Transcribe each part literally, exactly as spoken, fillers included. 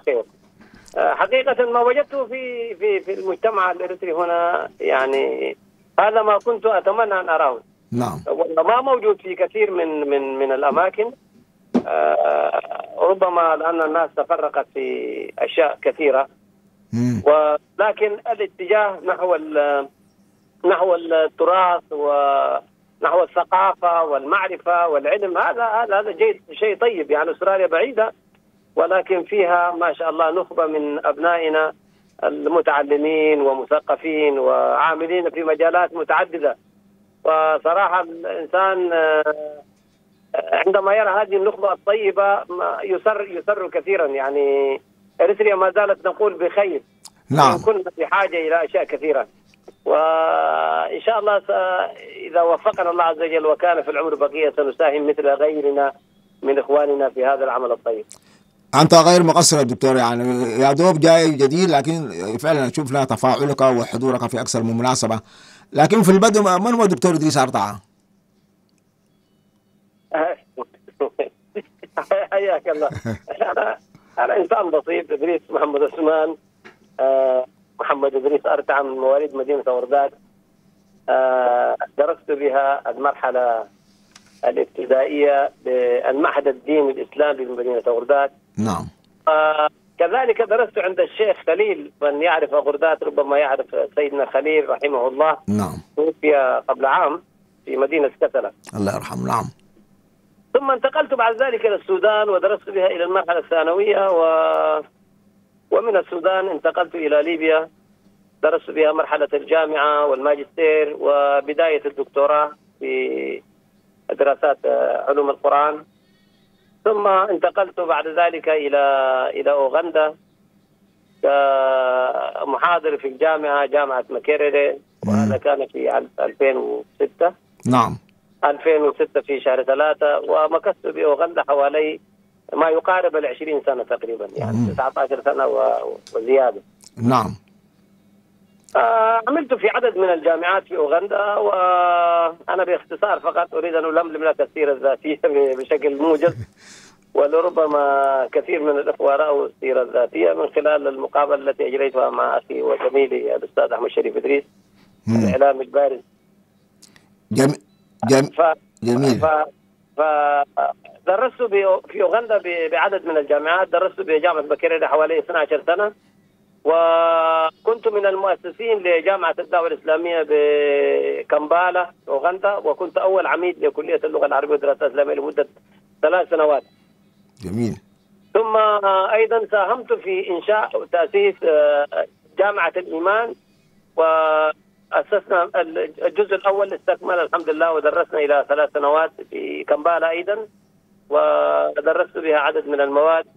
خير. حقيقة ما وجدته في في في المجتمع الإريتري هنا يعني هذا ما كنت أتمنى أن أراه. نعم. وما موجود في كثير من من من الأماكن. ربما لأن الناس تفرقت في أشياء كثيرة. مم. ولكن الاتجاه نحو نحو التراث ونحو الثقافة والمعرفة والعلم هذا هذا هذا شيء طيب. يعني أستراليا بعيدة ولكن فيها ما شاء الله نخبة من أبنائنا المتعلمين ومثقفين وعاملين في مجالات متعددة. وصراحة الإنسان عندما يرى هذه النخبة الطيبة يسر يسر كثيرا. يعني إريتريا ما زالت نقول بخير. نعم. كنا بحاجة إلى أشياء كثيرة وإن شاء الله إذا وفقنا الله عز وجل وكان في العمر بقية سنساهم مثل غيرنا من إخواننا في هذا العمل الطيب. أنت غير مقصر يا دكتور، يعني يا دوب جاي جديد لكن فعلا شفنا تفاعلك وحضورك في أكثر من مناسبة. لكن في البدء من هو دكتور إدريس أرطعة؟ حياك الله. أنا أنا إنسان بسيط، إدريس محمد عثمان أه محمد إدريس أرطعة من مواليد مدينة أورداد. أه درست بها المرحلة الابتدائية بالمعهد الديني الإسلامي بمدينة أورداد. نعم. أه كذلك درست عند الشيخ خليل، من يعرف أورداد ربما يعرف سيدنا خليل رحمه الله. نعم. توفي قبل عام في مدينة كسلة. الله يرحمه. نعم. ثم انتقلت بعد ذلك إلى السودان ودرست بها إلى المرحلة الثانوية و... ومن السودان انتقلت إلى ليبيا درست بها مرحلة الجامعة والماجستير وبداية الدكتوراه في دراسات علوم القرآن. ثم انتقلت بعد ذلك إلى إلى أوغندا كمحاضر في الجامعة جامعة ماكيريري، وهذا كان في ألفين وستة. نعم. ألفين وستة في شهر ثلاثة، ومكثت بأوغندا حوالي ما يقارب العشرين سنة تقريبا، يعني تسعة عشر سنة وزيادة. نعم. آه عملت في عدد من الجامعات في أوغندا، وأنا باختصار فقط أريد أن ألملم لك السيرة الذاتية بشكل موجز، ولربما كثير من الإخوة رأوا السيرة الذاتية من خلال المقابلة التي أجريتها مع أخي وزميلي الأستاذ أحمد شريف إدريس الإعلامي البارز. جم... جم... ف... جميل. ف... فدرست في أوغندا بعدد من الجامعات. درست بجامعة ماكيريري حوالي اثنتي عشرة سنة، وكنت من المؤسسين لجامعة الدعوة الإسلامية بكمبالا أوغندا، وكنت أول عميد لكلية اللغة العربية والدراسات الإسلامية لمدة ثلاث سنوات. جميل. ثم أيضا ساهمت في إنشاء وتأسيس جامعة الإيمان، وأسسنا الجزء الأول استكمل الحمد لله، ودرسنا إلى ثلاث سنوات في كمبالا أيضا، ودرست بها عدد من المواد.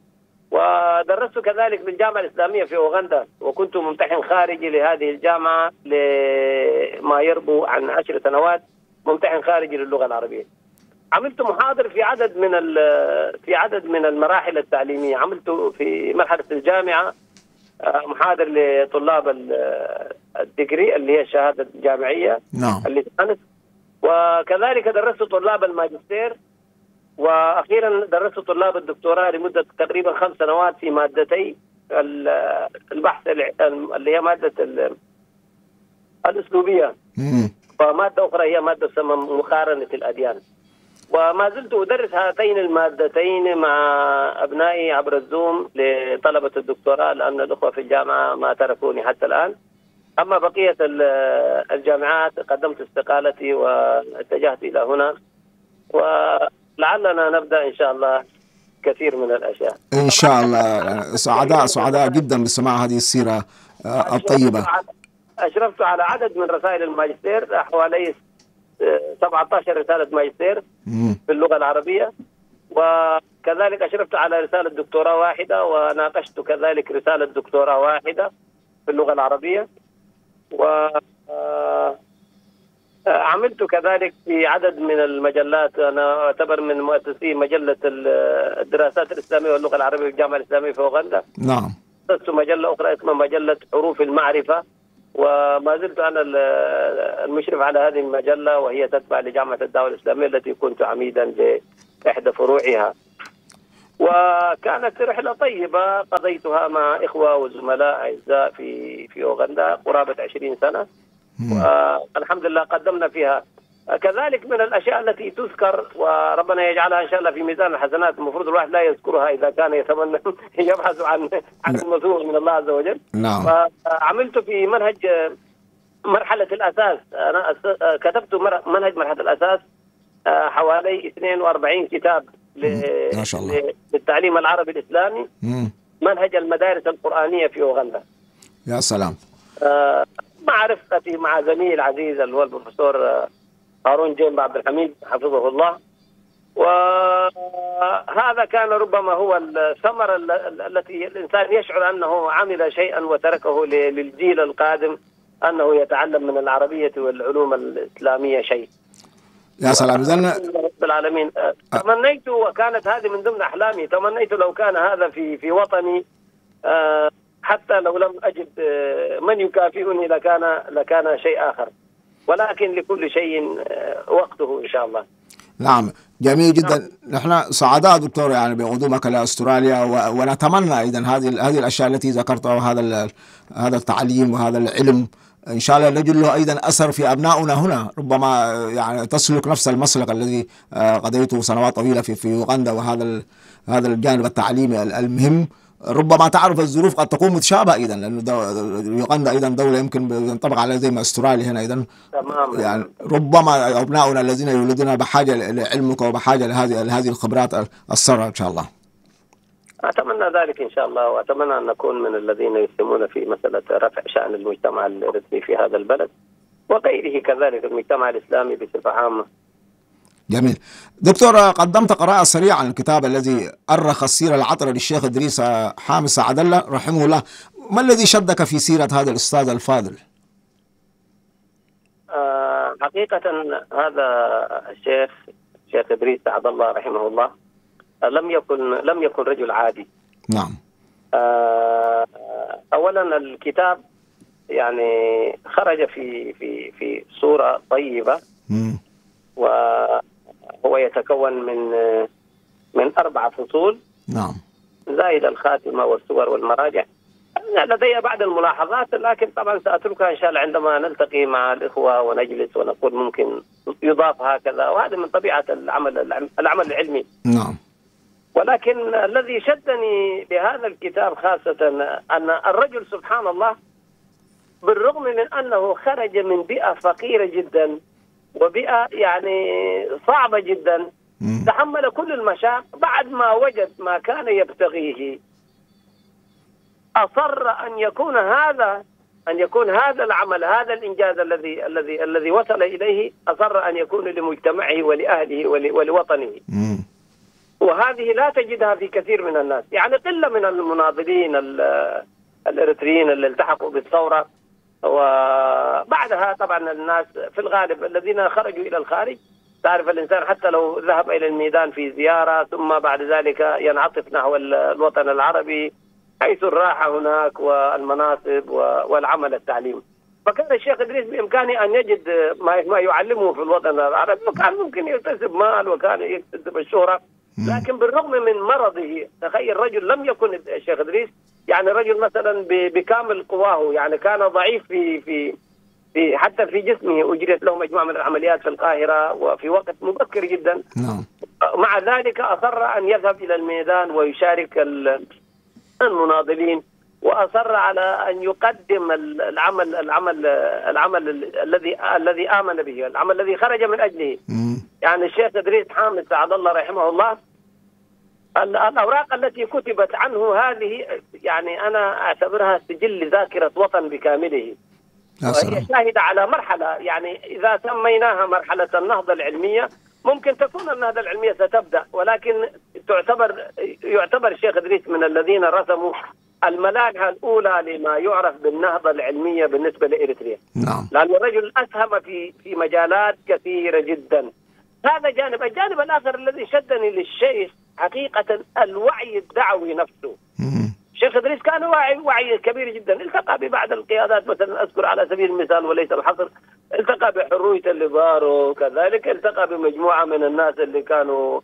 ودرست كذلك بالجامعة الإسلامية في أوغندا، وكنت ممتحن خارجي لهذه الجامعة لما يربو عن عشر سنوات، ممتحن خارجي للغة العربية. عملت محاضر في عدد من في عدد من المراحل التعليمية. عملت في مرحلة الجامعة محاضر لطلاب الديجري اللي هي الشهادة الجامعية. نعم. اللي كانت، وكذلك درست طلاب الماجستير، وأخيرا درست طلاب الدكتوراه لمدة تقريبا خمس سنوات في مادتي البحث اللي هي مادة الأسلوبية، ومادة أخرى هي مادة تسمى مقارنة الأديان. وما زلت أدرس هاتين المادتين مع أبنائي عبر الزوم لطلبة الدكتوراه، لأن الأخوة في الجامعة ما تركوني حتى الآن. أما بقية الجامعات قدمت استقالتي واتجهت إلى هنا، ولعلنا نبدأ إن شاء الله كثير من الأشياء. إن شاء الله. سعداء سعداء جدا بسماع هذه السيرة الطيبة. أشرفت على عدد من رسائل الماجستير، حوالي سبعة عشر رسالة ماجستير في اللغة العربية، وكذلك أشرفت على رسالة دكتوراه واحدة، وناقشت كذلك رسالة دكتوراه واحدة في اللغة العربية. وعملت كذلك في عدد من المجلات. أنا أعتبر من مؤسسي مجلة الدراسات الإسلامية واللغة العربية في الجامعة الإسلامية في أوغندا. نعم. أسست مجلة أخرى اسمها مجلة حروف المعرفة، وما زلت أنا المشرف على هذه المجلة، وهي تتبع لجامعة الدعوة الإسلامية التي كنت عميدا لإحدى فروعها. وكانت رحلة طيبة قضيتها مع إخوة وزملاء أعزاء في في أوغندا قرابة عشرين سنة، والحمد لله قدمنا فيها. كذلك من الأشياء التي تذكر وربنا يجعلها إن شاء الله في ميزان الحسنات، المفروض الواحد لا يذكرها إذا كان يتمنى يبحث عن عن المثوبة من الله عز وجل. نعم. فعملت في منهج مرحلة الأساس، أنا كتبت منهج مرحلة الأساس حوالي اثنين وأربعين كتاب ما شاء الله للتعليم العربي الإسلامي. مم. منهج المدارس القرآنية في أوغندا. يا سلام. آه مع رفقتي مع زميلي العزيز اللي هو البروفيسور هارون جيمب عبد الحميد حفظه الله. وهذا كان ربما هو الثمرة التي الإنسان يشعر أنه عمل شيئا وتركه للجيل القادم أنه يتعلم من العربية والعلوم الإسلامية شيء. يا سلام. إذن رب العالمين تمنيت، وكانت هذه من ضمن أحلامي، تمنيت لو كان هذا في في وطني، حتى لو لم أجد من يكافئني لكان لكان شيء آخر، ولكن لكل شيء وقته إن شاء الله. نعم جميل جدا. نحن سعداء دكتور يعني بقدومك لاستراليا، ونتمنى ايضا هذه هذه الاشياء التي ذكرتها، وهذا هذا التعليم وهذا العلم ان شاء الله نجد له ايضا اثر في ابنائنا هنا، ربما يعني تسلك نفس المسلك الذي قضيته سنوات طويله في في اوغندا، وهذا هذا الجانب التعليمي المهم. ربما تعرف الظروف قد تكون متشابهه ايضا، لانه اوغندا ايضا دوله يمكن ينطبق عليها زي ما استراليا هنا ايضا. تمام. يعني ربما ابناؤنا الذين يولدون بحاجه لعلمك وبحاجه لهذه لهذه الخبرات الساره ان شاء الله. اتمنى ذلك ان شاء الله، واتمنى ان نكون من الذين يسهمون في مساله رفع شان المجتمع الارثي في هذا البلد وغيره، كذلك المجتمع الاسلامي بصفه عامه. جميل. دكتور، قدمت قراءة سريعة عن الكتاب الذي أرخ السيرة العطرة للشيخ إدريس حامد سعد الله رحمه الله. ما الذي شدك في سيرة هذا الأستاذ الفاضل؟ آه حقيقة هذا الشيخ الشيخ إدريس سعد الله رحمه الله لم يكن لم يكن رجل عادي. نعم. آه أولا الكتاب يعني خرج في في في صورة طيبة. مم. وهو يتكون من من أربع فصول. نعم. زائد الخاتمة والصور والمراجع. لدي بعض الملاحظات، لكن طبعا سأتركها إن شاء الله عندما نلتقي مع الإخوة ونجلس ونقول ممكن يضاف هكذا، وهذا من طبيعة العمل العمل العلمي. نعم. ولكن الذي شدني بهذا الكتاب خاصة أن الرجل سبحان الله بالرغم من أنه خرج من بيئة فقيرة جدا وبيئة يعني صعبة جدا، مم. تحمل كل المشاق، بعد ما وجد ما كان يبتغيه أصر أن يكون هذا أن يكون هذا العمل، هذا الإنجاز الذي الذي الذي وصل إليه، أصر أن يكون لمجتمعه ولأهله ولوطنه. مم. وهذه لا تجدها في كثير من الناس، يعني قلة من المناضلين الإريتريين اللي التحقوا بالثورة، وبعدها طبعا الناس في الغالب الذين خرجوا إلى الخارج، تعرف الإنسان حتى لو ذهب إلى الميدان في زيارة ثم بعد ذلك ينعطف نحو الوطن العربي حيث الراحة هناك والمناصب والعمل التعليم. فكان الشيخ إدريس بإمكانه أن يجد ما يعلمه في الوطن العربي، وكان ممكن يكتسب مال وكان يكتسب الشهرة، لكن بالرغم من مرضه، تخيل رجل لم يكن الشيخ إدريس يعني رجل مثلا بكامل قواه، يعني كان ضعيف في في في حتى في جسمه، أجريت له مجموعة من العمليات في القاهرة وفي وقت مبكر جدا. نعم. مع ذلك أصر أن يذهب إلى الميدان ويشارك المناضلين، وأصر على أن يقدم العمل العمل العمل الذي الذي آمن به، العمل الذي خرج من أجله. مم. يعني الشيخ إدريس حامد سعد الله رحمه الله، الأوراق التي كتبت عنه هذه يعني أنا أعتبرها سجل ذاكرة وطن بكامله، وهي شاهدة على مرحلة، يعني إذا سميناها مرحلة النهضة العلمية ممكن تكون النهضة العلمية ستبدأ، ولكن تعتبر يعتبر الشيخ إدريس من الذين رسموا الملاجهة الأولى لما يعرف بالنهضة العلمية بالنسبة لإريتريا. نعم. لأن الرجل أسهم في في مجالات كثيرة جدا. هذا جانب. الجانب الآخر الذي شدني للشيخ حقيقة الوعي الدعوي نفسه. الشيخ إدريس كان واعي وعي كبير جدا، التقى ببعض القيادات، مثلا أذكر على سبيل المثال وليس الحصر، التقى بحروية الليبارو، كذلك التقى بمجموعة من الناس اللي كانوا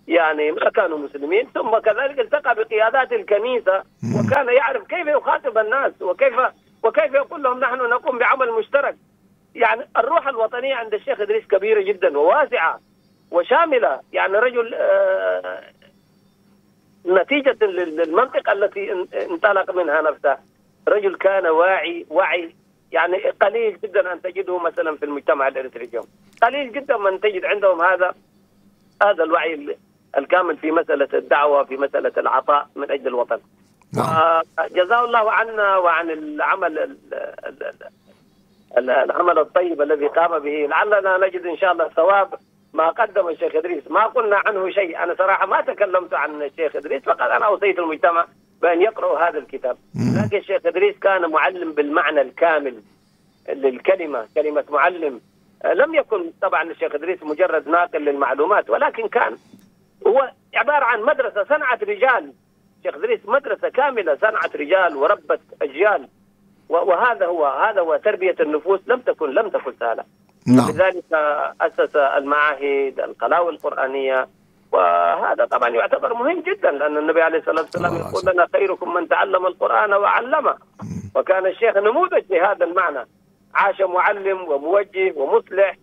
يعني ما كانوا مسلمين، ثم كذلك التقى بقيادات الكنيسة وكان يعرف كيف يخاطب الناس وكيف وكيف يقول لهم نحن نقوم بعمل مشترك. يعني الروح الوطنية عند الشيخ إدريس كبيرة جدا وواسعة وشاملة. يعني رجل آه نتيجة للمنطقة التي انطلق منها نفسه، رجل كان واعي وعي يعني قليل جدا أن تجده مثلا في المجتمع الإريتريجي اليوم، قليل جدا من تجد عندهم هذا هذا الوعي الكامل في مسألة الدعوة، في مسألة العطاء من أجل الوطن. جزاه الله عنا وعن العمل العمل الطيب الذي قام به. لعلنا نجد إن شاء الله ثواب ما قدم الشيخ إدريس. ما قلنا عنه شيء، أنا صراحة ما تكلمت عن الشيخ إدريس، فقط أنا أوصيت المجتمع بأن يقرأوا هذا الكتاب. لكن الشيخ إدريس كان معلم بالمعنى الكامل للكلمة، كلمة معلم. لم يكن طبعا الشيخ إدريس مجرد ناقل للمعلومات، ولكن كان هو عبارة عن مدرسة صنعت رجال. الشيخ إدريس مدرسة كاملة صنعت رجال وربت أجيال، وهذا هو هذا هو تربية النفوس. لم تكن لم تكن سهلة. نعم. لذلك أسس المعاهد، القلاوي القرآنية، وهذا طبعا يعتبر مهم جدا، لأن النبي عليه الصلاة والسلام يقول لنا خيركم من تعلم القرآن وعلمه، وكان الشيخ نموذج لهذا المعنى. عاش معلم وموجه ومصلح،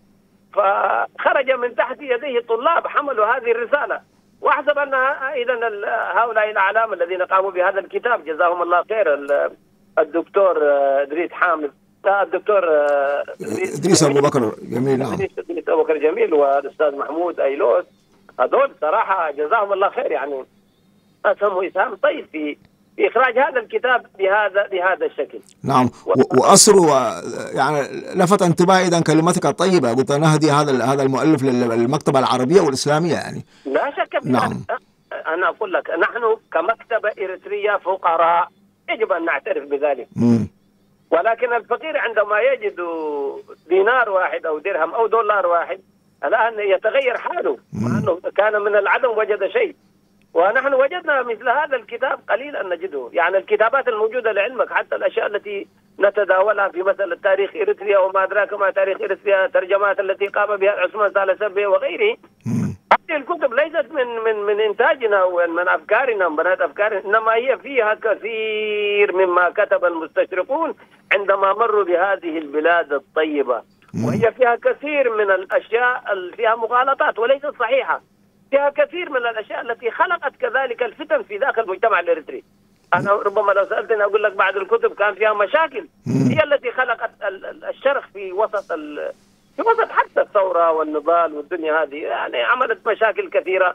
فخرج من تحت يديه طلاب حملوا هذه الرسالة. وأحسب أن إذا هؤلاء الأعلام الذين قاموا بهذا الكتاب جزاهم الله خير، الدكتور إدريس حامد، الدكتور إدريس أبو بكر جميل، نعم، إدريس أبو بكر جميل، والأستاذ محمود أيلوس، هذول صراحة جزاهم الله خير، يعني أسهموا إسهام طيب في في إخراج هذا الكتاب بهذا بهذا الشكل. نعم. وأسروا يعني لفت انتباهي إذا كلمتك الطيبة، قلت نهدي هذا هذا المؤلف للمكتبة العربية والإسلامية يعني. لا شك فيها. نعم. أنا أقول لك نحن كمكتبة إريترية فقراء، يجب أن نعترف بذلك. مم. ولكن الفقير عندما يجد دينار واحد أو درهم أو دولار واحد الآن يتغير حاله، مع أنه كان من العدم وجد شيء. ونحن وجدنا مثل هذا الكتاب قليل أن نجده. يعني الكتابات الموجودة لعلمك، حتى الأشياء التي نتداولها في مسألة تاريخ إريتريا وما أدراك ما تاريخ إريتريا، ترجمات التي قام بها عثمان سالسبي وغيره، هذه الكتب ليست من من من إنتاجنا ومن أفكارنا من بنات أفكارنا، إنما هي فيها كثير مما كتب المستشرقون عندما مروا بهذه البلاد الطيبة، وهي فيها كثير من الأشياء فيها مغالطات وليست صحيحة، فيها كثير من الأشياء التي خلقت كذلك الفتن في داخل المجتمع الإريتري. أنا ربما لو سألتني أقول لك بعض الكتب كان فيها مشاكل هي التي خلقت الشرخ في وسط في وسط حتى الثورة والنضال والدنيا هذه، يعني عملت مشاكل كثيرة.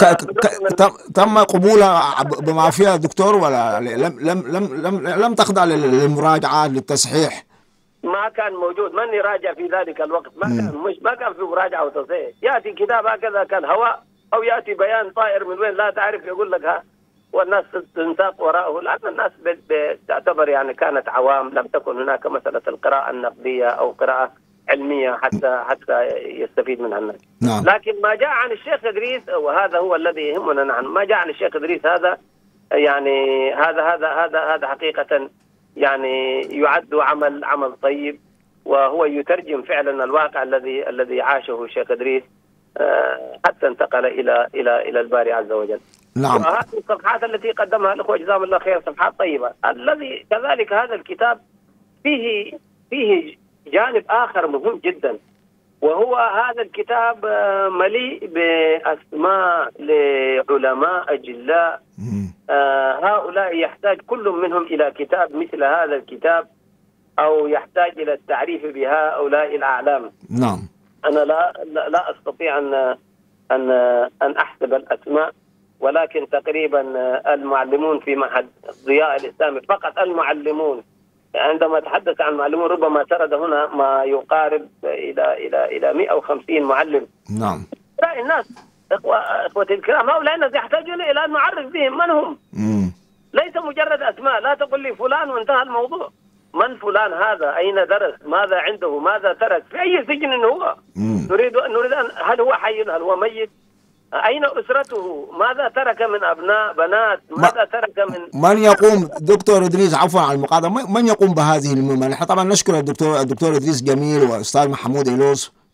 تم قبولها بما فيها دكتور، ولا لم لم لم لم لم تخضع للمراجعات للتصحيح؟ ما كان موجود من يراجع في ذلك الوقت، ما كان مش ما كان في مراجعة وتصحيح. يأتي كتاب هكذا كان هواء، أو يأتي بيان طائر من وين لا تعرف يقول لك ها، والناس تنساق وراءه. لأن الناس تعتبر يعني كانت عوام، لم تكن هناك مسألة القراءة النقدية أو قراءة علمية حتى حتى يستفيد منها الناس. نعم. لكن ما جاء عن الشيخ إدريس، وهذا هو الذي يهمنا نحن، ما جاء عن الشيخ إدريس هذا يعني هذا هذا هذا هذا حقيقة يعني يعد عمل عمل طيب، وهو يترجم فعلا الواقع الذي الذي عاشه الشيخ إدريس حتى انتقل إلى إلى إلى الباري عز وجل. نعم. وهذه الصفحات التي قدمها الأخوة جزاهم الله خير صفحات طيبة. الذي كذلك هذا الكتاب فيه فيه جانب آخر مهم جدا، وهو هذا الكتاب مليء بأسماء لعلماء أجلاء. آه هؤلاء يحتاج كل منهم إلى كتاب مثل هذا الكتاب، أو يحتاج إلى التعريف بهؤلاء الأعلام. نعم. أنا لا لا أستطيع أن أن أن أحسب الأسماء، ولكن تقريبا المعلمون في معهد ضياء الإسلامي فقط المعلمون، عندما تحدث عن معلمون ربما سرد هنا ما يقارب إلى إلى إلى مئة وخمسين معلم. نعم. لا الناس إخوة إخوتي الكرام، هؤلاء الناس يحتاجون إلى أن نعرف بهم من هم. مم. ليس مجرد أسماء، لا تقول لي فلان وانتهى الموضوع. من فلان هذا؟ أين درس؟ ماذا عنده؟ ماذا ترك؟ في أي سجن هو؟ مم. نريد نريد أن هل هو حي؟ هل هو ميت؟ أين أسرته؟ ماذا ترك من أبناء بنات؟ ماذا ترك من من يقوم دكتور إدريس، عفوا على المقاطعة، من يقوم بهذه المهمة؟ نحن طبعا نشكر الدكتور الدكتور إدريس جميل وأستاذ محمود إيلوس في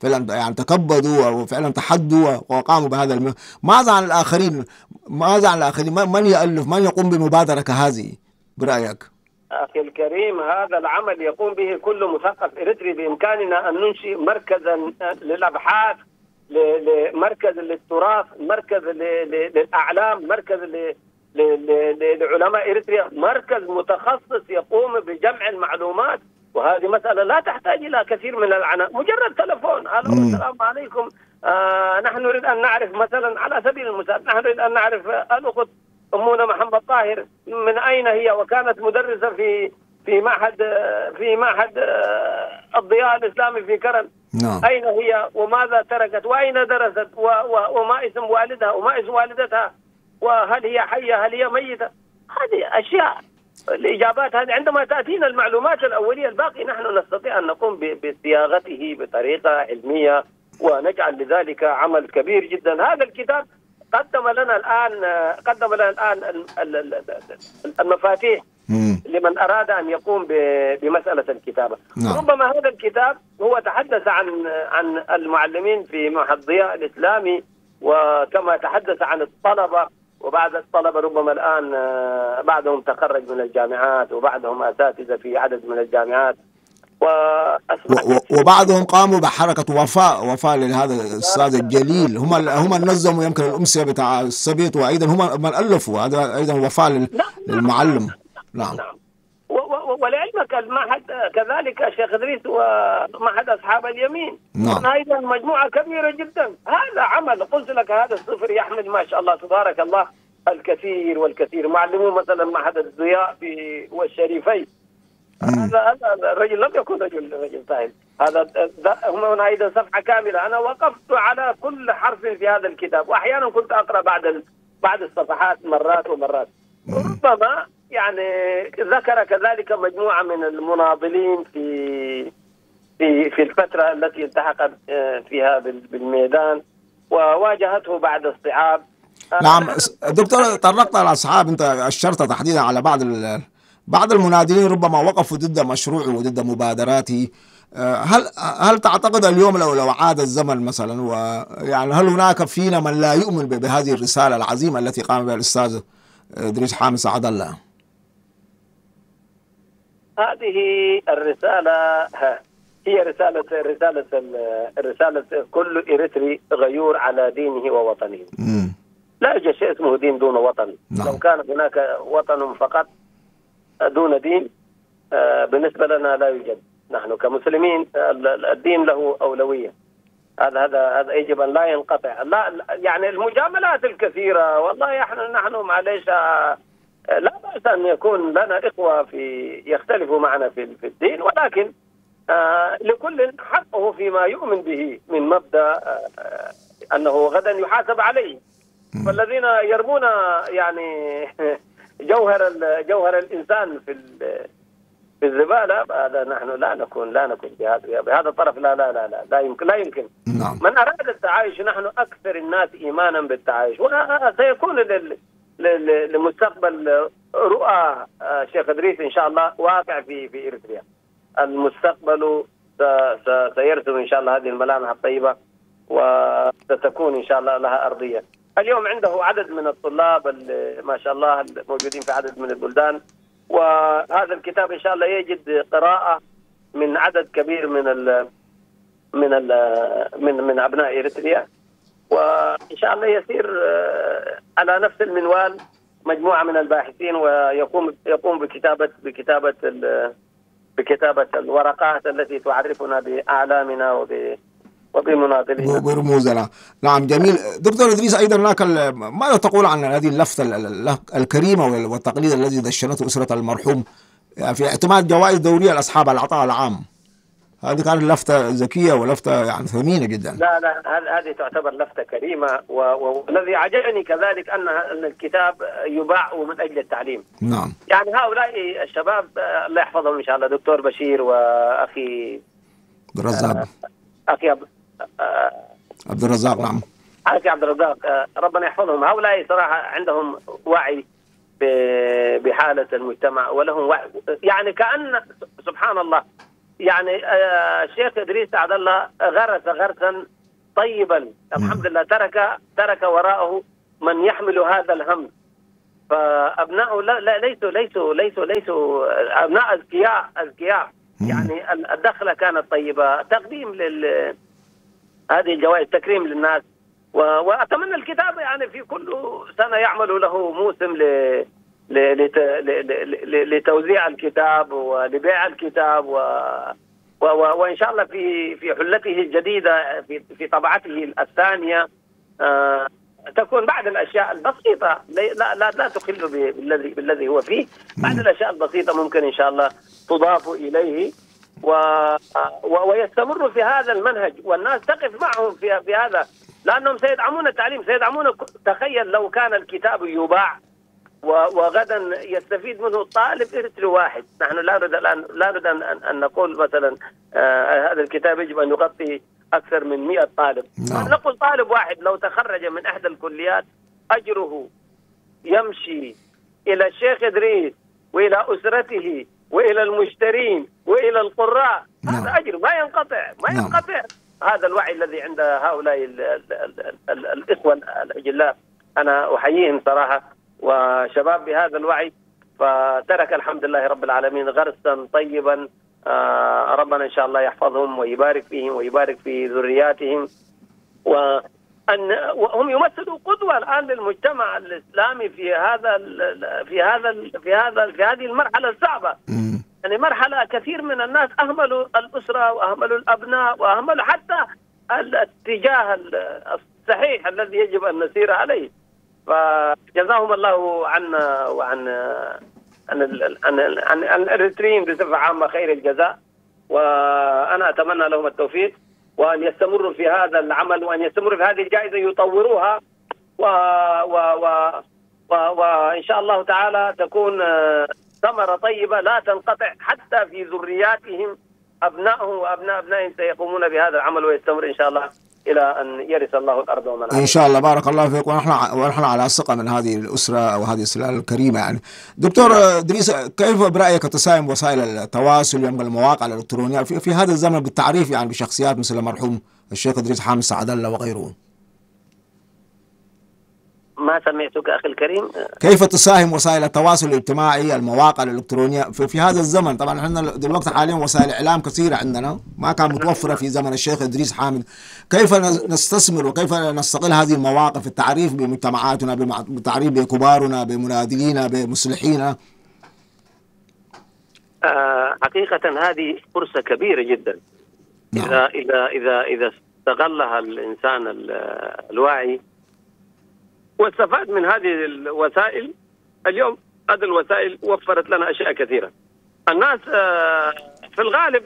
فعلا يعني تكبدوا وفعلا تحدوا وقاموا بهذا الم... ماذا عن الآخرين؟ ماذا عن الآخرين؟ من يألف، من يقوم بمبادرة كهذه برأيك؟ أخي الكريم، هذا العمل يقوم به كل مثقف إريتري. بإمكاننا أن ننشئ مركزا للأبحاث، مركز للتراث، مركز للأعلام، مركز لعلماء إريتريا، مركز متخصص يقوم بجمع المعلومات. وهذه مسألة لا تحتاج إلى كثير من العناء، مجرد تلفون: ألو السلام عليكم، آه نحن نريد أن نعرف مثلا على سبيل المثال، نحن نريد أن نعرف الأخت أمنا محمد طاهر من أين هي، وكانت مدرسة في في معهد في معهد الضياء الإسلامي في كرن. نعم. أين هي وماذا تركت وأين درست وما اسم والدها وما اسم والدتها وهل هي حية هل هي ميتة. هذه أشياء، الإجابات هذه عندما تأتينا المعلومات الأولية، الباقي نحن نستطيع أن نقوم بصياغته بطريقة علمية ونجعل لذلك عمل كبير جدا. هذا الكتاب قدم لنا الآن قدم لنا الآن المفاتيح لمن أراد أن يقوم بمسألة الكتابة. نعم. ربما هذا الكتاب هو تحدث عن عن المعلمين في معهد الضياء الإسلامي، وكما تحدث عن الطلبة، وبعد الطلبة ربما الآن بعضهم تخرج من الجامعات، وبعضهم أساتذة في عدد من الجامعات، وبعضهم قاموا بحركة وفاء وفاء لهذا الأستاذ الجليل. هم هم نظموا يمكن الأمسية بتاع السبيط، وأيضا هم من ألفوا، هذا أيضا وفاء للمعلم. نعم. نعم. ولعلمك المعهد كذلك شيخ إدريس ومعهد أصحاب اليمين، نعم. أيضا مجموعة كبيرة جدا. هذا عمل، قلت لك هذا الصفر يحمل ما شاء الله تبارك الله الكثير والكثير. معلمون مثلا معهد الضياء في والشريفين، هذا هذا الرجل لم يكن رجل رجل سهل. هذا هم ايضا صفحه كامله، انا وقفت على كل حرف في هذا الكتاب، واحيانا كنت اقرا بعد بعد الصفحات مرات ومرات. ربما يعني ذكر كذلك مجموعه من المناضلين في في في الفتره التي التحق فيها بالميدان وواجهته بعد الصعاب. نعم دكتور، طرقت على الاصحاب، انت اشرت تحديدا على بعض بعض المنادلين ربما وقفوا ضد مشروعه وضد مبادراته. هل هل تعتقد اليوم لو لو عاد الزمن مثلا، ويعني هل هناك فينا من لا يؤمن بهذه الرسالة العظيمة التي قام بها الأستاذ إدريس حامد سعد الله؟ هذه الرسالة هي رسالة رسالة الرسالة كل إريتري غيور على دينه ووطنه. م. لا يوجد شيء اسمه دين دون وطن. نعم. لو كان هناك وطن فقط دون دين بالنسبة لنا لا يوجد. نحن كمسلمين الدين له أولوية. هذا هذا هذا يجب أن لا ينقطع. لا يعني المجاملات الكثيرة، والله نحن نحن معليش لا بأس أن يكون لنا إخوة في يختلفوا معنا في في الدين، ولكن آه لكل حقه فيما يؤمن به من مبدأ آه أنه غدا يحاسب عليه. والذين يرمون يعني جوهر جوهر الإنسان في في الزبالة، هذا نحن لا نكون لا نكون بهذا بهذا الطرف. لا لا لا لا لا يمكن لا يمكن. نعم. من أراد التعايش، نحن أكثر الناس إيمانا بالتعايش، وسيكون لمستقبل رؤى شيخ إدريس إن شاء الله واقع في في إريتريا. المستقبل سيرسم إن شاء الله هذه الملامح الطيبة، وستكون إن شاء الله لها أرضية. اليوم عنده عدد من الطلاب ما شاء الله الموجودين في عدد من البلدان، وهذا الكتاب إن شاء الله يجد قراءة من عدد كبير من ال من ال من من أبناء إريتريا، وإن شاء الله يسير على نفس المنوال مجموعة من الباحثين، ويقوم يقوم بكتابة بكتابة بكتابة الورقات التي تعرفنا بأعلامنا وب وبمناضلين وبرموزنا. نعم جميل. دكتور إدريس، أيضا هناك ماذا تقول عن هذه اللفتة الكريمة والتقليد الذي دشنته أسرة المرحوم في اعتماد جوائز دورية لأصحاب العطاء العام؟ هذه كانت لفتة ذكية ولفتة يعني ثمينة جدا. لا لا هذه تعتبر لفتة كريمة، والذي عجبني كذلك أن الكتاب يباع من أجل التعليم. نعم. يعني هؤلاء الشباب الله يحفظهم إن شاء الله، دكتور بشير وأخي عبد الرزاق أخي عبد الرزاق نعم أخي عبد الرزاق ربنا يحفظهم. هؤلاء صراحة عندهم وعي بحالة المجتمع، ولهم وعي يعني كأن سبحان الله يعني الشيخ إدريس سعد الله غرس غرسا طيبا الحمد لله، ترك ترك وراءه من يحمل هذا الهم. فأبناءه لا, لا ليسوا ليسوا ليسوا ليسوا أبناء أذكياء أذكياء يعني الدخلة كانت طيبة، تقديم لل هذه الجوائز، تكريم للناس. وأتمنى الكتاب يعني في كل سنة يعمل له موسم ل لتوزيع الكتاب ولبيع الكتاب، و وإن شاء الله في في حلته الجديدة في في طبعته الثانية تكون بعد الأشياء البسيطة، لا لا لا تخل بالذي بالذي هو فيه، بعد الأشياء البسيطة ممكن إن شاء الله تضاف إليه و ويستمر في هذا المنهج، والناس تقف معهم في في هذا، لأنهم سيدعمون التعليم، سيدعمون. تخيل لو كان الكتاب يباع وغدا يستفيد منه الطالب إرث واحد. نحن لا نريد الآن لا نريد أن نقول مثلا آه هذا الكتاب يجب أن يغطي أكثر من مئة طالب. no. نقول طالب واحد لو تخرج من إحدى الكليات أجره يمشي إلى الشيخ إدريس وإلى أسرته وإلى المشترين وإلى القراء. no. هذا أجر ما ينقطع ما no. ينقطع. هذا الوعي الذي عند هؤلاء ال ال ال ال الإخوة الأجلاء، أنا أحييهم صراحة، وشباب بهذا الوعي. فترك الحمد لله رب العالمين غرسا طيبا، آه ربنا إن شاء الله يحفظهم ويبارك فيهم ويبارك في ذرياتهم، وأن وهم يمثلوا قدوة الآن للمجتمع الإسلامي في هذا في هذا في هذا في هذه المرحلة الصعبة. يعني مرحلة كثير من الناس أهملوا الأسرة وأهملوا الأبناء وأهملوا حتى الاتجاه الصحيح الذي يجب أن نسير عليه. فجزاهم الله عنا وعن عن عن عن, عن الإريتريين بصفة عامة خير الجزاء، وأنا أتمنى لهم التوفيق وأن يستمروا في هذا العمل، وأن يستمروا في هذه الجائزة يطوروها، و و و وإن شاء الله تعالى تكون ثمرة طيبة لا تنقطع حتى في ذرياتهم، أبنائهم وأبناء أبنائهم سيقومون بهذا العمل ويستمر إن شاء الله إلى أن يرث الله الأرض ومن عليها. إن شاء الله. بارك الله فيك، ونحن ونحن على ثقة من هذه الأسرة أو هذه السلالة الكريمة. يعني دكتور إدريس، كيف برأيك تساهم وسائل التواصل والمواقع الإلكترونية في, في هذا الزمن بالتعريف يعني بشخصيات مثل المرحوم الشيخ إدريس حامد سعد الله وغيره؟ ما سمعتك أخي الكريم. كيف تساهم وسائل التواصل الاجتماعي المواقع الإلكترونية في, في هذا الزمن؟ طبعا احنا دلوقتي حاليا وسائل إعلام كثيرة عندنا ما كان متوفرة في زمن الشيخ إدريس حامد. كيف نستثمر وكيف نستغل هذه المواقع في التعريف بمجتمعاتنا، بالتعريف بكبارنا، بمنادلينا، بمصلحينا؟ آه حقيقة هذه فرصة كبيرة جدا. نعم. إذا إذا إذا إذا استغلها الإنسان الواعي واستفاد من هذه الوسائل. اليوم هذه الوسائل وفرت لنا أشياء كثيرة. الناس في الغالب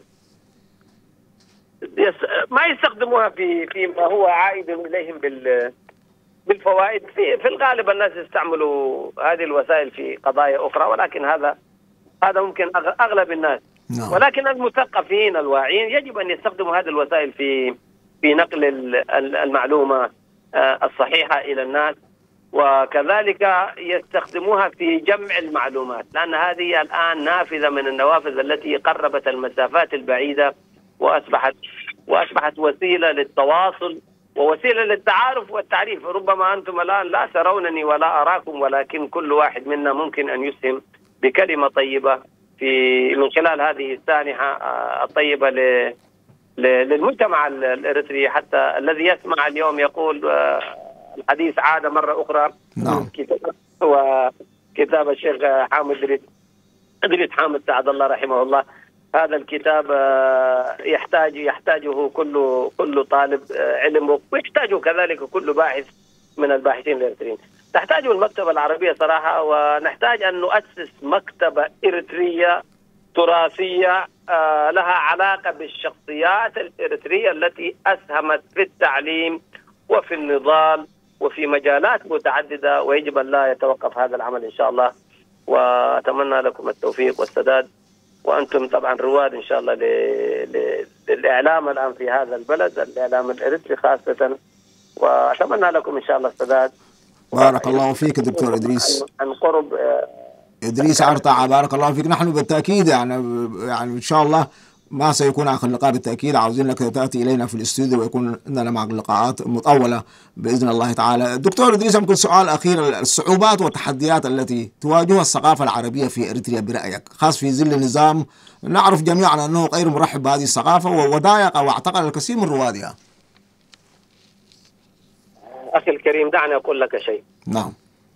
ما يستخدموها في فيما هو عائد إليهم بالفوائد. في في الغالب الناس يستعملوا هذه الوسائل في قضايا أخرى، ولكن هذا هذا ممكن أغلب الناس. no. ولكن المثقفين الواعيين يجب أن يستخدموا هذه الوسائل في في نقل المعلومة الصحيحة إلى الناس، وكذلك يستخدموها في جمع المعلومات، لأن هذه الآن نافذة من النوافذ التي قربت المسافات البعيدة، وأصبحت وأصبحت وسيلة للتواصل ووسيلة للتعارف والتعريف. ربما أنتم الآن لا ترونني ولا أراكم، ولكن كل واحد منا ممكن أن يسهم بكلمة طيبة في من خلال هذه السانحة الطيبة للمجتمع الإريتري، حتى الذي يسمع اليوم يقول الحديث عاد مرة أخرى. نعم. وكتاب الشيخ حامد إدريس حامد سعد الله رحمه الله، هذا الكتاب يحتاج يحتاجه كل كل طالب علم، ويحتاجه كذلك كل باحث من الباحثين الإريتريين. تحتاجه المكتبة العربية صراحة، ونحتاج أن نؤسس مكتبة إريترية تراثية لها علاقة بالشخصيات الإريترية التي أسهمت في التعليم وفي النضال وفي مجالات متعددة، ويجب أن لا يتوقف هذا العمل إن شاء الله. وأتمنى لكم التوفيق والسداد، وأنتم طبعا رواد إن شاء الله للإعلام الآن في هذا البلد، الإعلام الإريتري خاصة، وأتمنى لكم إن شاء الله السداد. بارك الله فيك دكتور إدريس. عن قرب إدريس عرطعة، بارك الله فيك. نحن بالتأكيد يعني يعني إن شاء الله ما سيكون آخر لقاء بالتأكيد، عاوزين لك تأتي إلينا في الاستوديو ويكون عندنا معك لقاءات مطولة بإذن الله تعالى. دكتور إدريس، يمكن سؤال أخير، الصعوبات والتحديات التي تواجهها الثقافة العربية في إريتريا برأيك، خاص في ظل نظام نعرف جميعا أنه غير مرحب بهذه الثقافة وضايق أو اعتقل الكثير من روادها. أخي الكريم، دعني أقول لك شيء. نعم.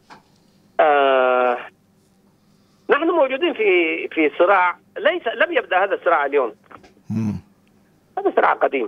آه نحن موجودين في في صراع، ليس لم يبدأ هذا الصراع اليوم. مم. هذا صراع قديم،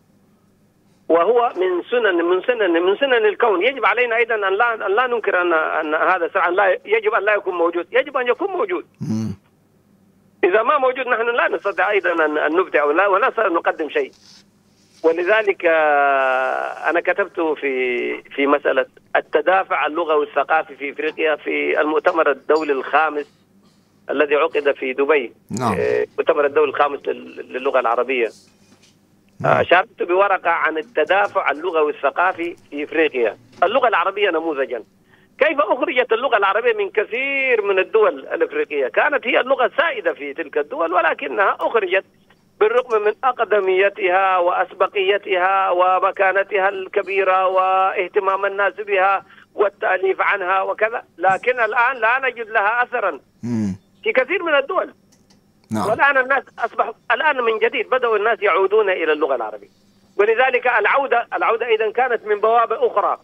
وهو من سنن من سنن من سنن الكون. يجب علينا أيضا أن لا أن لا ننكر أن أن هذا الصراع لا يجب أن لا يكون موجود، يجب أن يكون موجود. مم. إذا ما موجود نحن لا نستطيع أيضا أن أن نبدع ولا ولا نقدم شيء. ولذلك أنا كتبت في في مسألة التدافع اللغوي والثقافي في إفريقيا في المؤتمر الدولي الخامس الذي عقد في دبي. نعم. مؤتمر الدولي الخامس للغة العربية. نعم. شاركت بورقة عن التدافع اللغوي والثقافي في إفريقيا. اللغة العربية نموذجا. كيف أخرجت اللغة العربية من كثير من الدول الإفريقية؟ كانت هي اللغة السائدة في تلك الدول، ولكنها أخرجت بالرغم من أقدميتها وأسبقيتها ومكانتها الكبيرة واهتمام الناس بها والتأليف عنها وكذا، لكن الآن لا نجد لها أثرا في كثير من الدول. نعم. والآن الناس أصبحوا الآن من جديد بدأوا الناس يعودون إلى اللغة العربية، ولذلك العودة العودة أيضا كانت من بوابة أخرى.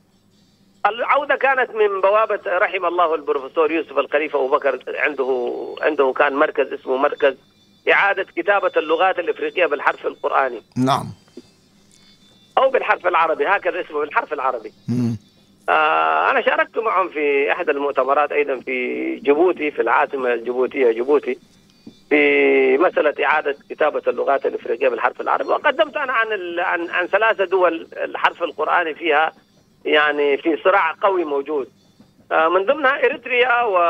العودة كانت من بوابة، رحم الله البروفيسور يوسف الخليفة أبو بكر، عنده عنده كان مركز اسمه مركز إعادة كتابة اللغات الإفريقية بالحرف القرآني. نعم. أو بالحرف العربي، هكذا اسمه، بالحرف العربي. آه أنا شاركت معهم في أحد المؤتمرات أيضا في جيبوتي، في العاصمة الجيبوتية جيبوتي، في مسألة إعادة كتابة اللغات الإفريقية بالحرف العربي. وقدمت أنا عن عن عن ثلاثة دول الحرف القرآني فيها يعني في صراع قوي موجود، آه من ضمنها إريتريا و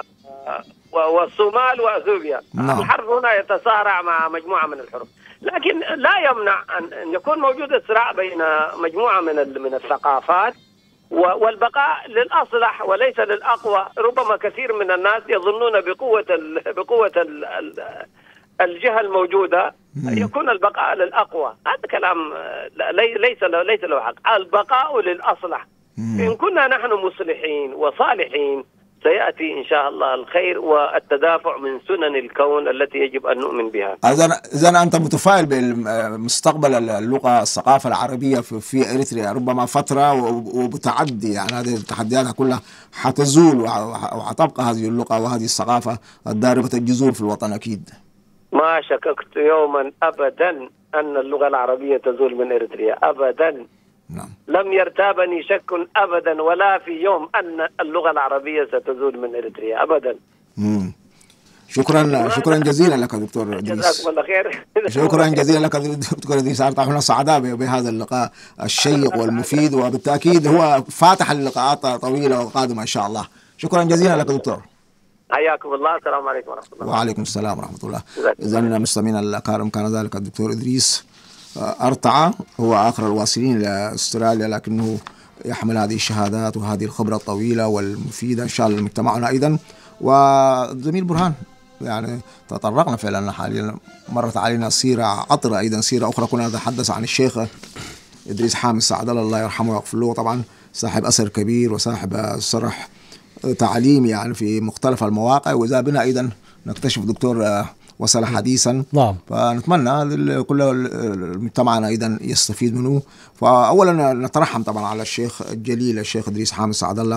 والصومال وأثيوبيا. نعم. الحرف هنا يتصارع مع مجموعة من الحروف، لكن لا يمنع أن يكون موجود الصراع بين مجموعة من من الثقافات والبقاء للأصلح وليس للأقوى. ربما كثير من الناس يظنون بقوة ال بقوة ال الجهة الموجودة يكون البقاء للأقوى. هذا كلام ليس ليس له حق. البقاء للأصلح. إن كنا نحن مصلحين وصالحين سيأتي إن شاء الله الخير والتدافع من سنن الكون التي يجب أن نؤمن بها. إذن أنت متفائل بمستقبل اللغة الثقافة العربية في إريتريا، ربما فترة وبتعدي يعني هذه التحديات كلها حتزول وحتبقى هذه اللغة وهذه الثقافة الضاربة الجذور في الوطن أكيد. ما شككت يوما أبدا أن اللغة العربية تزول من إريتريا أبدا. نعم. لم يرتابني شك أبدا ولا في يوم أن اللغة العربية ستزول من إريتريا أبدا. مم. شكرا شكرا جزيلا لك دكتور إدريس. جزاكم الله خير. شكرا جزيلا لك دكتور إدريس، نحن سعداء بهذا اللقاء الشيق والمفيد، وبالتأكيد هو فاتح اللقاءات طويلة وقادمة إن شاء الله. شكرا جزيلا لك دكتور. حياكم الله. السلام عليكم ورحمة الله. وعليكم السلام ورحمة الله. إذن مستمعينا الكرام، كان ذلك الدكتور إدريس أرتعى، هو آخر الواصلين إلى أستراليا، لكنه يحمل هذه الشهادات وهذه الخبرة الطويلة والمفيدة إن شاء الله لمجتمعنا أيضا. والزميل برهان يعني تطرقنا فعلا حاليا، مرت علينا سيرة عطرة أيضا، سيرة أخرى كنا نتحدث عن الشيخ إدريس حامد سعد الله الله يرحمه ويغفر له، طبعا صاحب أثر كبير وصاحب صرح تعليمي يعني في مختلف المواقع، وإذا بنا أيضا نكتشف دكتور وصل حديثا. نعم. فنتمنى كل مجتمعنا أيضا يستفيد منه. فأولا نترحم طبعا على الشيخ الجليل الشيخ إدريس حامد سعد الله،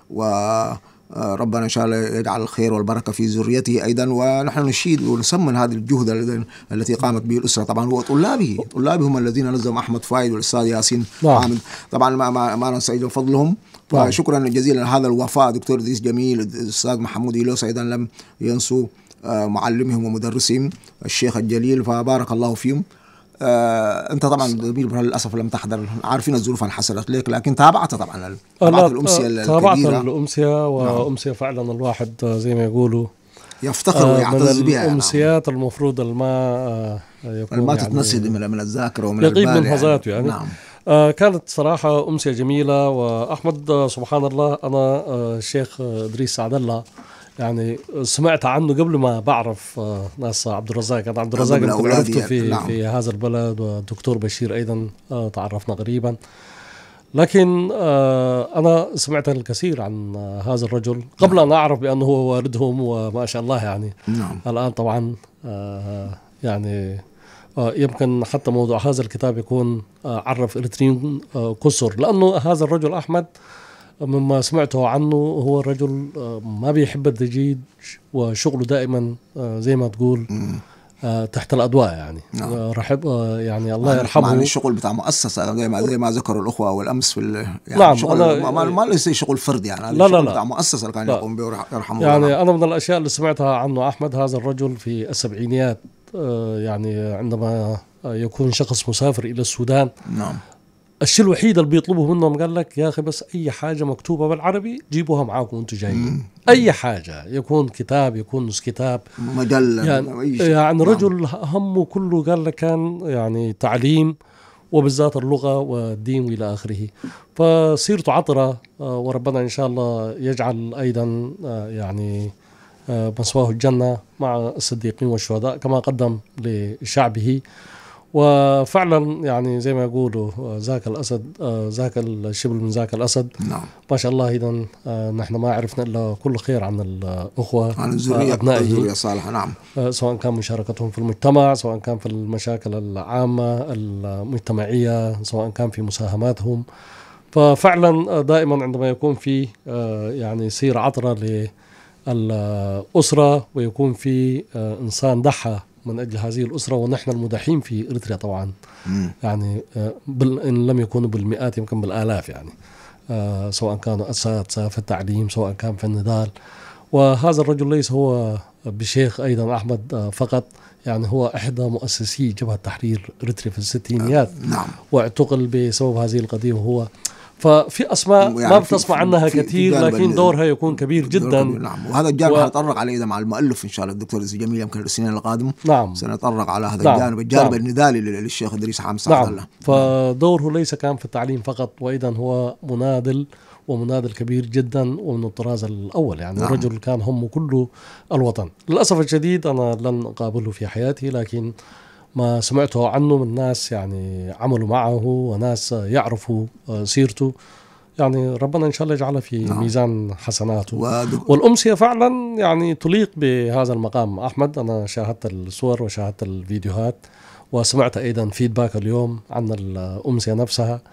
وربنا إن شاء الله يجعل الخير والبركة في ذريته أيضا. ونحن نشيد ونسمن هذه الجهد التي قامت به الأسرة طبعا، هو طلابه طلابه هم الذين نظم أحمد فايد والأستاذ ياسين حامد. طبعا ما ما, ما ننسى فضلهم. فشكرا جزيلا هذا الوفاء. دكتور إدريس جميل، الأستاذ محمود إيلوس أيضا لم ينسوا معلمهم ومدرسهم الشيخ الجليل، فبارك الله فيهم. آه انت طبعا للاسف لم تحضر، عارفين الظروف اللي حصلت لك، لكن تابعت طبعا تابعت الامسيه الكبيره. تابعت الامسيه وامسيه فعلا الواحد زي ما يقولوا يفتخر آه ويعتز بها. الامسيات نعم. المفروض الما يكون ما تتنسي يعني من الذاكره ومن يغيب من حظاته يعني, يعني. نعم. آه كانت صراحه امسيه جميله. واحمد سبحان الله انا آه الشيخ ادريس سعد الله يعني سمعت عنه قبل ما بعرف ناس عبد الرزاق. أنا عبد الرزاق عرفته في نعم. في هذا البلد، والدكتور بشير أيضا تعرفنا قريبا، لكن أنا سمعت الكثير عن هذا الرجل قبل أن أعرف بأنه هو والدهم وما شاء الله يعني. نعم. الآن طبعا يعني يمكن حتى موضوع هذا الكتاب يكون عرف إريتريين كثر، لأنه هذا الرجل أحمد مما سمعته عنه هو الرجل ما بيحب الضجيج، وشغله دائما زي ما تقول تحت الأضواء يعني. نعم. رحب يعني الله يرحمه. يعني الشغل بتاع مؤسسة زي ما زي ما ذكروا الأخوة أول أمس في يعني نعم. شغل ما, ما ليس شغل فردي يعني. لا لا لا بتاع مؤسسة اللي كان يقوم به يرحمه. يعني الله. أنا من الأشياء اللي سمعتها عنه أحمد، هذا الرجل في السبعينيات يعني عندما يكون شخص مسافر إلى السودان، نعم، الشيء الوحيد اللي بيطلبه منهم قال لك يا أخي بس أي حاجة مكتوبة بالعربي جيبوها معاكم وانتم جايين. أي حاجة، يكون كتاب، يكون نص كتاب، مجلة، يعني, يعني رجل همه كله قال لك كان يعني تعليم، وبالذات اللغة والدين وإلى آخره. فسيرته عطرة، وربنا إن شاء الله يجعل أيضا يعني مسواه الجنة مع الصديقين والشهداء كما قدم لشعبه. وفعلا يعني زي ما يقولوا ذاك الأسد ذاك الشبل من ذاك الأسد. نعم. ما شاء الله. إذن نحن ما عرفنا إلا كل خير عن الأخوة، عن الذرية الذرية الصالحة. نعم. سواء كان مشاركتهم في المجتمع، سواء كان في المشاكل العامة المجتمعية، سواء كان في مساهماتهم. ففعلا دائما عندما يكون في يعني سير عطرة للأسرة، ويكون في إنسان ضحى من أجل هذه الأسرة، ونحن المدحين في إريتريا طبعا مم. يعني إن لم يكونوا بالمئات يمكن بالآلاف يعني، سواء كانوا أساتذة في التعليم، سواء كان في النضال. وهذا الرجل ليس هو بشيخ أيضا أحمد فقط، يعني هو إحدى مؤسسي جبهة تحرير إريتريا في الستينيات. نعم. واعتقل بسبب هذه القضية. وهو ففي أسماء يعني ما بتسمع عنها في كثير، في لكن دورها يكون كبير جدا. نعم. وهذا الجانب و... هنتطرق عليه إذا مع المؤلف إن شاء الله الدكتور إدريس جميل يمكن السنين القادمة. نعم. سنتطرق على هذا نعم. الجانب الجانب نعم. النضالي للشيخ إدريس حامد سعد نعم. الله. فدوره ليس كان في التعليم فقط، وأيضا هو مناضل، ومناضل كبير جدا ومن الطراز الأول يعني. نعم. الرجل كان همه كله الوطن. للأسف الشديد أنا لن أقابله في حياتي، لكن ما سمعته عنه من ناس يعني عملوا معه وناس يعرفوا سيرته، يعني ربنا إن شاء الله يجعله في نعم. ميزان حسناته. ودك... والأمسية فعلا يعني تليق بهذا المقام أحمد. أنا شاهدت الصور وشاهدت الفيديوهات، وسمعت أيضا فيدباك اليوم عن الأمسية نفسها.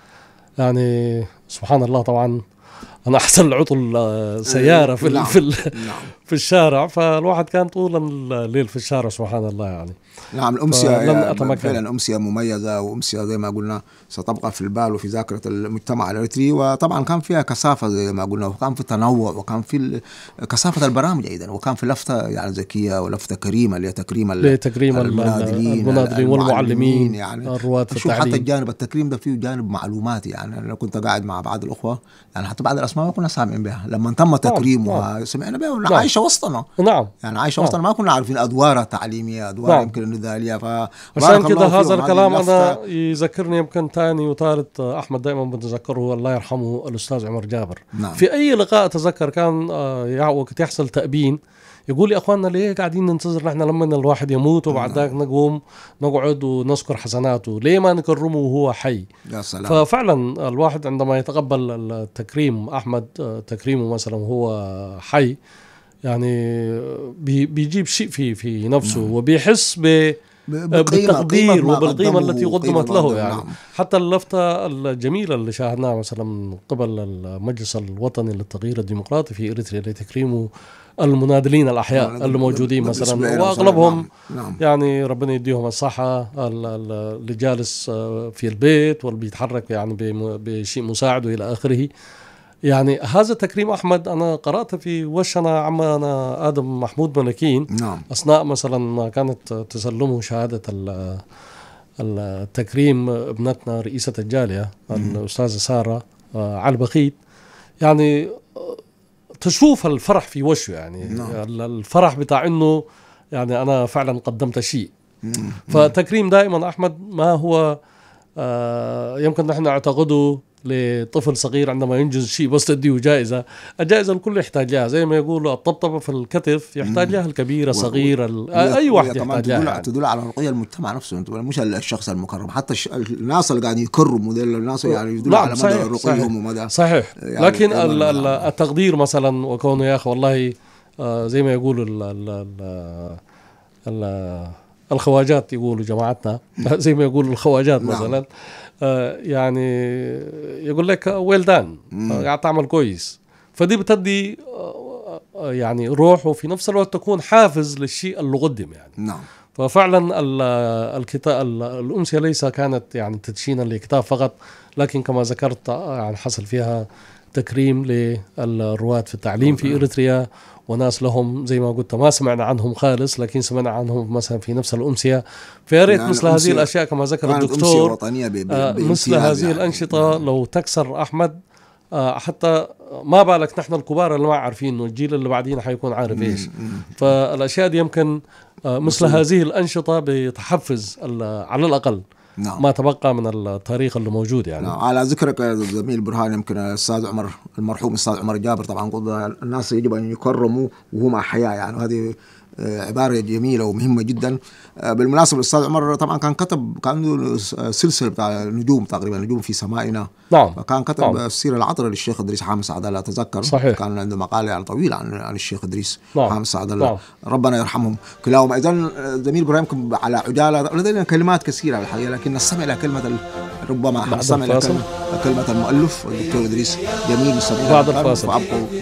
يعني سبحان الله. طبعا أنا أحسن العطل سيارة في نعم. في, نعم. في الشارع، فالواحد كان طول الليل في الشارع سبحان الله يعني. نعم. الأمسية فعلا أمسية مميزة، وأمسية زي ما قلنا ستبقى في البال وفي ذاكرة المجتمع الإريتري. وطبعا كان فيها كثافة زي ما قلنا، وكان في تنوع، وكان في كثافة البرامج أيضا، وكان في لفتة يعني ذكية ولفتة كريمة لتكريم لتكريم المناضلين والمعلمين يعني الرواد في التعليم. حتى الجانب التكريم ده فيه جانب معلوماتي يعني. أنا كنت قاعد مع بعض الأخوة يعني، حتى بعض الأسماء ما كنا سامعين بها، لما تم تكريمها سمعنا بها. نعم. عايشة وسطنا. نعم. يعني عايشة وسطنا، ما كنا عارفين أدوارها التعليمية، أدوارها نعم. يمكن النضالية. عشان كده هذا الكلام أنا يذكرني يمكن ثاني وثالث أحمد دائما بنتذكره الله يرحمه الأستاذ عمر جابر. نعم. في أي لقاء أتذكر كان وقت يحصل تأبين يقول لي أخواننا ليه قاعدين ننتظر نحن لما الواحد يموت وبعد ذاك نقوم نقعد ونذكر حسناته، ليه ما نكرمه وهو حي؟ يا سلام. ففعلا الواحد عندما يتقبل التكريم أحمد تكريمه مثلا وهو حي يعني بيجيب شيء في في نفسه. نعم. وبيحس ب بالتقدير وبالقيمة التي قدمت له يعني. نعم. حتى اللفتة الجميلة اللي شاهدناها مثلا من قبل المجلس الوطني للتغيير الديمقراطي في إريتريا لتكريم المناضلين الأحياء نعم. اللي موجودين مثلا، وأغلبهم نعم. نعم. يعني ربنا يديهم الصحة، اللي جالس في البيت واللي بيتحرك يعني بشيء مساعد وإلى آخره. يعني هذا تكريم أحمد أنا قرأت في وشنا عمنا آدم محمود ملكين. نعم. أثناء مثلا ما كانت تسلمه شهادة التكريم ابنتنا رئيسة الجالية الأستاذة سارة على البخيت، يعني تشوف الفرح في وشه يعني. نعم. الفرح بتاع إنه يعني أنا فعلا قدمت شيء. فتكريم دائما أحمد ما هو آه يمكن نحن نعتقده لطفل صغير عندما ينجز شيء بس تديه جائزة. الجائزة الكل يحتاج لها، زي ما يقولوا الطبطبة في الكتف يحتاج لها الكبيرة صغيرة، أي واحد يحتاج لها. يعني. تدل على رقي المجتمع نفسه، مش الشخص المكرم، حتى الناس اللي قاعدين يكرموا ذول الناس يعني يدل على مدى رقيهم ومدى صحيح. يعني لكن التقدير مثلا وكونه يا أخي والله زي ما يقولوا ال ال ال الخواجات يقولوا جماعتنا زي ما يقولوا الخواجات مثلا آه يعني يقول لك ويل دان، قاعد تعمل كويس، فدي بتدي آه يعني روح، وفي نفس الوقت تكون حافز للشيء اللي قدم يعني. نعم. ففعلا الكتاب الأمسية ليس كانت يعني تدشينا لكتاب فقط، لكن كما ذكرت يعني حصل فيها تكريم للرواة في التعليم في إريتريا، وناس لهم زي ما قلت ما سمعنا عنهم خالص، لكن سمعنا عنهم مثلا في نفس الأمسية. فيا ريت مثل هذه الأشياء كما ذكر الدكتور، آه مثل هذه يعني الأنشطة يعني. لو تكسر أحمد آه حتى ما بالك نحن الكبار اللي ما عارفين، والجيل اللي بعدين حيكون عارف إيش. فالأشياء دي يمكن آه مثل هذه الأنشطة بتحفز على الأقل نعم. ما تبقى من التاريخ اللي موجود يعني. نعم. على ذكرك يا زميل برهان، يمكن الأستاذ عمر المرحوم الأستاذ عمر جابر طبعا قلنا الناس يجب أن يكرموا وهم أحياء يعني، وهذه عبارة جميلة ومهمة جدا. بالمناسبة الأستاذ عمر طبعا كان كتب، كان عنده سلسلة بتاع نجوم تقريبا، نجوم في سمائنا. نعم. فكان كتب نعم. السيرة العطرة للشيخ إدريس حامد سعد الله أتذكر. صحيح. كان عنده مقالة يعني طويلة عن عن الشيخ إدريس نعم. حامد سعد الله. نعم. ربنا يرحمهم كلاهما. إذن زميل إبراهيم على عجالة لدينا كلمات كثيرة الحقيقة، لكن نستمع إلى كلمة ربما نستمع إلى كلمة المؤلف الدكتور إدريس جميل. بعد الفاصل.